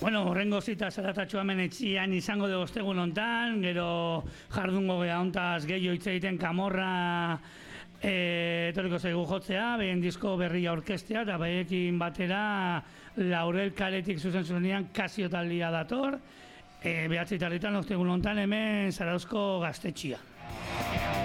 Bueno, horrengo zita zaratatxo hemen etxian izango de ostegun hontan, gero jardungo geha hontaz gehiago hitz egiten Kamorra etorriko zaigu jotzea, behen disko berria orkestea, eta behekin batera Laurel kaletik zuzenean Kasio taldia dator, behatzi tarritan ostegun hontan hemen Zarauzko gaztetxia.